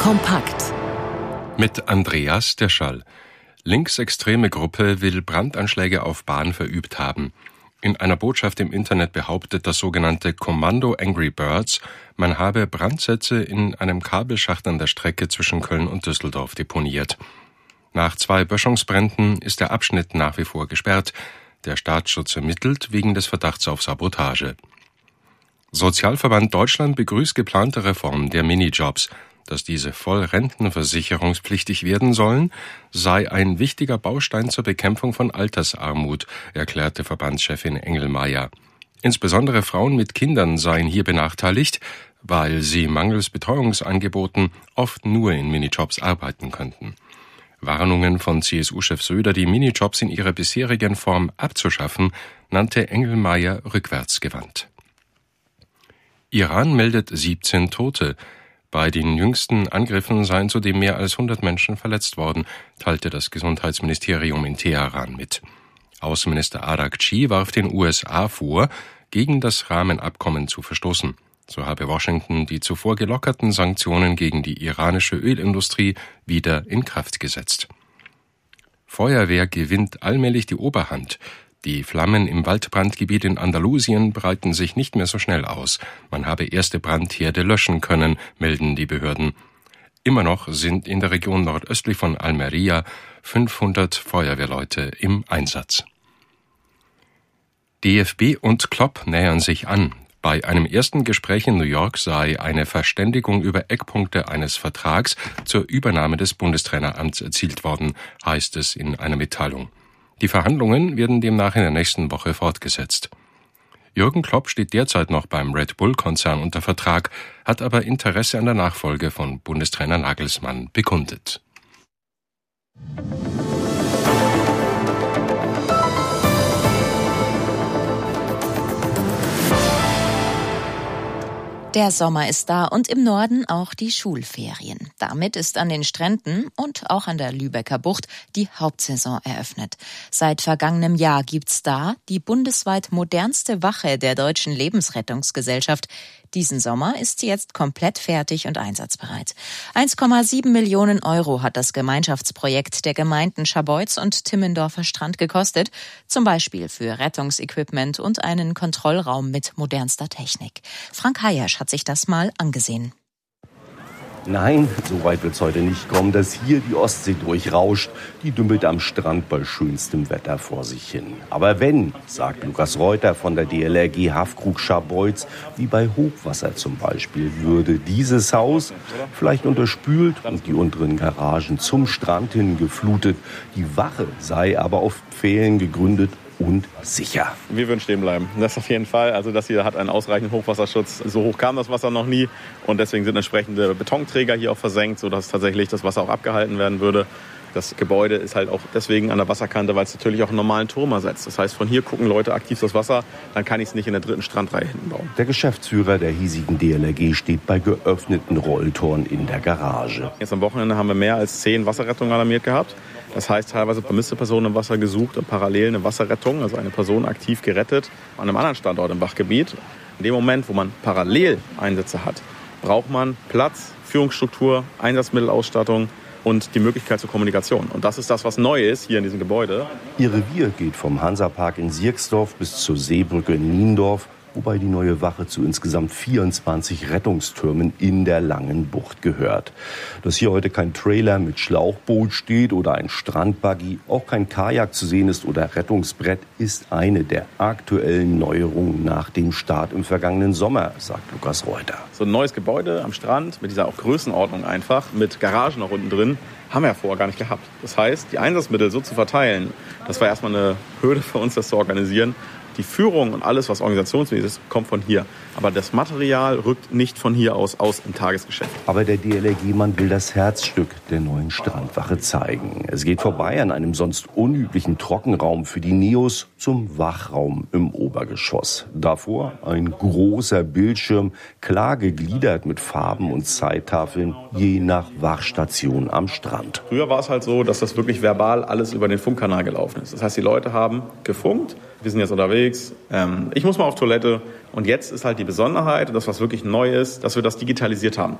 Kompakt mit Andreas Deschall. Linksextreme Gruppe will Brandanschläge auf Bahn verübt haben. In einer Botschaft im Internet behauptet das sogenannte Kommando Angry Birds, man habe Brandsätze in einem Kabelschacht an der Strecke zwischen Köln und Düsseldorf deponiert. Nach 2 Böschungsbränden ist der Abschnitt nach wie vor gesperrt. Der Staatsschutz ermittelt wegen des Verdachts auf Sabotage. Sozialverband Deutschland begrüßt geplante Reformen der Minijobs. Dass diese voll rentenversicherungspflichtig werden sollen, sei ein wichtiger Baustein zur Bekämpfung von Altersarmut, erklärte Verbandschefin Engelmeier. Insbesondere Frauen mit Kindern seien hier benachteiligt, weil sie mangels Betreuungsangeboten oft nur in Minijobs arbeiten könnten. Warnungen von CSU-Chef Söder, die Minijobs in ihrer bisherigen Form abzuschaffen, nannte Engelmeier rückwärtsgewandt. Iran meldet 17 Tote. Bei den jüngsten Angriffen seien zudem mehr als 100 Menschen verletzt worden, teilte das Gesundheitsministerium in Teheran mit. Außenminister Araghchi warf den USA vor, gegen das Rahmenabkommen zu verstoßen. So habe Washington die zuvor gelockerten Sanktionen gegen die iranische Ölindustrie wieder in Kraft gesetzt. Feuerwehr gewinnt allmählich die Oberhand. Die Flammen im Waldbrandgebiet in Andalusien breiten sich nicht mehr so schnell aus. Man habe erste Brandherde löschen können, melden die Behörden. Immer noch sind in der Region nordöstlich von Almería 500 Feuerwehrleute im Einsatz. DFB und Klopp nähern sich an. Bei einem ersten Gespräch in New York sei eine Verständigung über Eckpunkte eines Vertrags zur Übernahme des Bundestraineramts erzielt worden, heißt es in einer Mitteilung. Die Verhandlungen werden demnach in der nächsten Woche fortgesetzt. Jürgen Klopp steht derzeit noch beim Red Bull-Konzern unter Vertrag, hat aber Interesse an der Nachfolge von Bundestrainer Nagelsmann bekundet. Der Sommer ist da und im Norden auch die Schulferien. Damit ist an den Stränden und auch an der Lübecker Bucht die Hauptsaison eröffnet. Seit vergangenem Jahr gibt's da die bundesweit modernste Wache der Deutschen Lebensrettungsgesellschaft. Diesen Sommer ist sie jetzt komplett fertig und einsatzbereit. 1,7 Millionen € hat das Gemeinschaftsprojekt der Gemeinden Scharbeutz und Timmendorfer Strand gekostet. Zum Beispiel für Rettungsequipment und einen Kontrollraum mit modernster Technik. Frank Hayasch hat sich das mal angesehen. Nein, so weit wird's heute nicht kommen, dass hier die Ostsee durchrauscht. Die dümpelt am Strand bei schönstem Wetter vor sich hin. Aber wenn, sagt Lukas Reuter von der DLRG Hafkrug Scharbeutz, wie bei Hochwasser zum Beispiel, würde dieses Haus vielleicht unterspült und die unteren Garagen zum Strand hin geflutet. Die Wache sei aber auf Pfählen gegründet und sicher. Wir würden stehen bleiben. Das auf jeden Fall. Also das hier hat einen ausreichenden Hochwasserschutz. So hoch kam das Wasser noch nie. Und deswegen sind entsprechende Betonträger hier auch versenkt, sodass tatsächlich das Wasser auch abgehalten werden würde. Das Gebäude ist halt auch deswegen an der Wasserkante, weil es natürlich auch einen normalen Turm ersetzt. Das heißt, von hier gucken Leute aktiv das Wasser, dann kann ich es nicht in der 3. Strandreihe hinten bauen. Der Geschäftsführer der hiesigen DLRG steht bei geöffneten Rolltoren in der Garage. Jetzt am Wochenende haben wir mehr als 10 Wasserrettungen alarmiert gehabt. Das heißt, teilweise vermisste Personen im Wasser gesucht und parallel eine Wasserrettung, also eine Person aktiv gerettet, an einem anderen Standort im Wachgebiet. In dem Moment, wo man parallel Einsätze hat, braucht man Platz, Führungsstruktur, Einsatzmittelausstattung und die Möglichkeit zur Kommunikation. Und das ist das, was neu ist hier in diesem Gebäude. Ihr Revier geht vom Hansapark in Sierksdorf bis zur Seebrücke in Niendorf, wobei die neue Wache zu insgesamt 24 Rettungstürmen in der Langen Bucht gehört. Dass hier heute kein Trailer mit Schlauchboot steht oder ein Strandbuggy, auch kein Kajak zu sehen ist oder Rettungsbrett, ist eine der aktuellen Neuerungen nach dem Start im vergangenen Sommer, sagt Lukas Reuter. So ein neues Gebäude am Strand mit dieser auch Größenordnung einfach, mit Garagen noch unten drin, haben wir ja vorher gar nicht gehabt. Das heißt, die Einsatzmittel so zu verteilen, das war erstmal eine Hürde für uns, das zu organisieren. Die Führung und alles, was organisationsmäßig ist, kommt von hier. Aber das Material rückt nicht von hier aus im Tagesgeschäft. Aber der DLRG-Mann will das Herzstück der neuen Strandwache zeigen. Es geht vorbei an einem sonst unüblichen Trockenraum für die Neos zum Wachraum im Obergeschoss. Davor ein großer Bildschirm, klar gegliedert mit Farben und Zeittafeln, je nach Wachstation am Strand. Früher war es halt so, dass das wirklich verbal alles über den Funkkanal gelaufen ist. Das heißt, die Leute haben gefunkt, wir sind jetzt unterwegs, ich muss mal auf Toilette. Und jetzt ist halt die Besonderheit, das was wirklich neu ist, dass wir das digitalisiert haben.